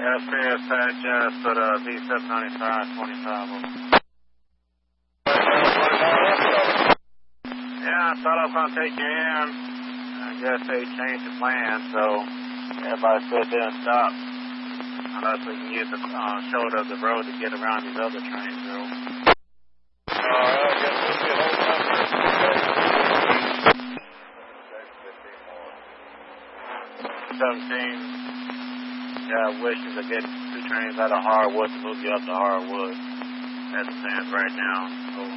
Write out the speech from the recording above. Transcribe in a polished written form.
SPS patch for the B795-25. Yeah, I thought I was going to take you in. I guess they changed the plan, so everybody said didn't stop. Unless we can use the shoulder of the road to get around these other trains, though. I guess we'll be holding up here. 17. Yeah, I wish we could get 2 trains out of Hardwood to move you up to Hardwood. As it stands right now.